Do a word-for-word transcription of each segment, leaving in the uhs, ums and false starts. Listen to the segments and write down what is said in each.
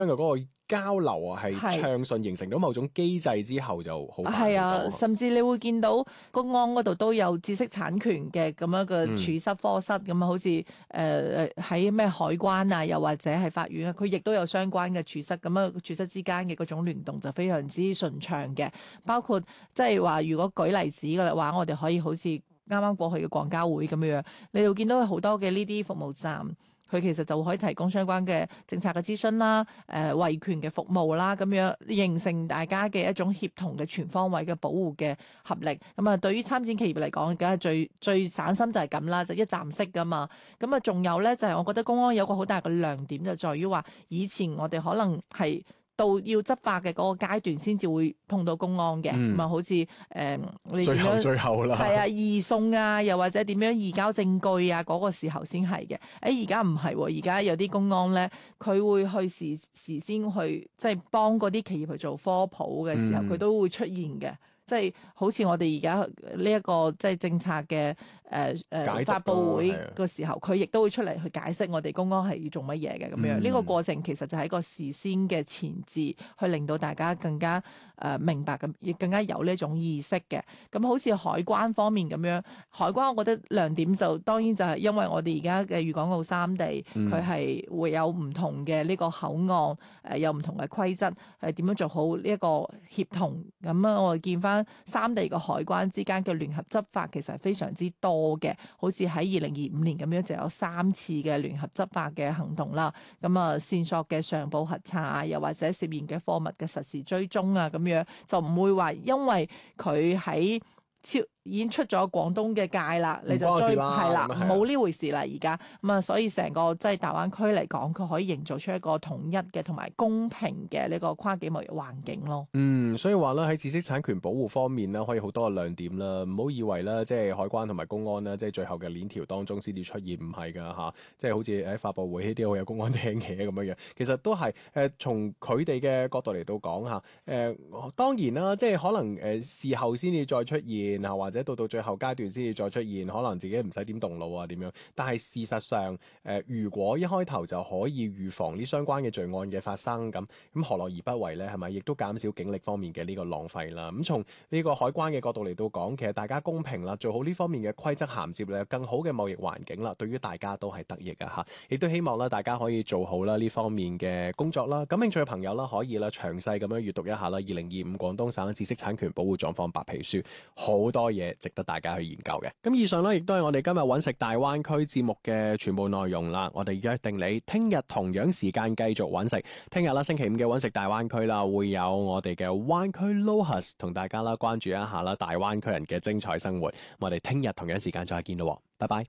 嘅嗰個交流啊，係暢順，形成到某種機制之後就好快好多。 係啊，甚至你會見到公安嗰度都有知識產權嘅咁樣嘅處室科室，咁啊、嗯，好似誒誒喺咩海關啊，又或者係法院啊，佢亦都有相關嘅處室，咁啊處室之間嘅嗰種聯動就非常之順暢嘅。包括即係話，如果舉例子嘅話，我哋可以好似啱啱過去嘅廣交會咁樣，你會見到好多嘅呢啲服務站。佢其實就可以提供相關嘅政策嘅諮詢啦，誒、呃、維權嘅服務啦，咁樣形成大家嘅一種協同嘅全方位嘅保護嘅合力。咁啊，對於參展企業嚟講，梗係最最省心就係咁啦，就一站式噶嘛。咁啊，仲有咧就係、是、我覺得公安有個好大嘅亮點，就在於話以前我哋可能係到要執法嘅嗰個階段先至會碰到公安嘅，咁啊、嗯、好似誒、呃、你點樣最後最後啦， 係啊移送啊，又或者點樣移交證據啊，嗰、那個時候先係嘅。誒而家唔係喎，而家有啲公安咧，佢會去時時先去即係幫嗰啲企業去做科普嘅時候，佢、嗯、都會出現嘅。即係好似我哋而家呢一個即係政策嘅誒誒發佈會嘅時候，佢亦都會出嚟去解釋我哋公安係要做乜嘢嘅咁樣。呢、嗯、個過程其實就係一個事先嘅前置，去令到大家更加誒、呃、明白咁，亦更加有呢種意識嘅。咁好似海關方面咁樣，海關我覺得亮點就當然就係因為我哋而家嘅粵港澳三地，佢係、嗯、會有唔同嘅呢個口岸，誒、呃、有唔同嘅規則，係點樣做好呢一個協同。咁啊，我哋見翻三地嘅海關之間嘅聯合執法其實係非常之多嘅，好似喺二零二五年咁樣就有三次嘅聯合執法嘅行動啦。咁啊，線索嘅上報核查啊，又或者涉嫌嘅貨物嘅實時追蹤啊，咁樣就唔會話因為佢喺超已經出咗廣東嘅界啦，你就追係啦，冇呢回事啦而家咁啊，所以成個即係大灣區嚟講，佢可以營造出一個統一嘅同埋公平嘅呢個跨境貿易環境咯。 嗯，所以話咧喺知識產權保護方面咧，可以好多嘅亮點啦。唔好以為咧，即係海關同埋公安啦，即係最後嘅鏈條當中先至出現，唔係㗎嚇。即係好似喺發佈會呢啲好有公安聽嘅咁樣樣，其實都係誒從佢哋嘅角度嚟到講嚇。誒、呃、當然啦，即係可能誒、呃、事後先至再出現啊，或者到到最後階段先至再出現，可能自己唔使點動腦啊點樣。但係事實上，誒、呃、如果一開頭就可以預防呢相關嘅罪案嘅發生，咁咁何樂而不為咧？係咪？亦都減少警力方面嘅呢個浪費啦。咁從呢個海關嘅角度嚟到講，其實大家公平啦，做好呢方面嘅規則銜接咧，更好嘅貿易環境啦，對於大家都係得益嘅嚇。亦都希望啦，大家可以做好啦呢方面嘅工作啦。感興趣嘅朋友啦，可以啦詳細咁樣閱讀一下啦，二零二五廣東省知識產權保護狀況白皮書，好多嘢值得大家去研究嘅。咁以上呢，亦都係我哋今日揾食大灣區節目嘅全部內容啦。我哋約定你聽日同樣時間繼續揾食。聽日啦，星期五嘅揾食大灣區啦，會有我哋嘅灣區 Lohas 同大家啦關注一下啦大灣區人嘅精彩生活。我哋聽日同樣時間再見咯，拜拜。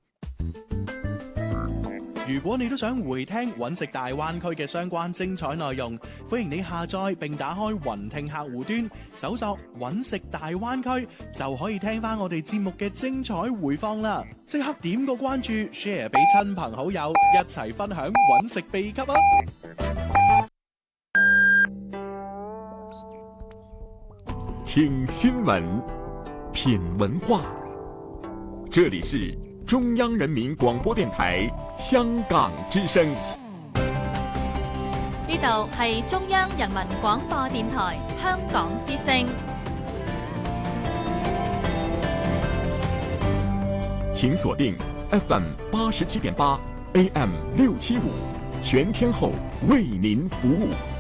如果你都想回聽揾食大灣區嘅相關精彩內容，歡迎你下載並打開雲聽客戶端，搜索揾食大灣區，就可以聽翻我哋節目嘅精彩回放啦！即刻點個關注 ，share 俾親朋好友，一齊分享揾食秘笈啊！ 聽新聞，品文化，這裡是中央人民廣播電台香港之聲。 呢度係中央人民廣播電台香港之聲。 請鎖定 F M 八十七點八 A M 六七五，全天候為您服務。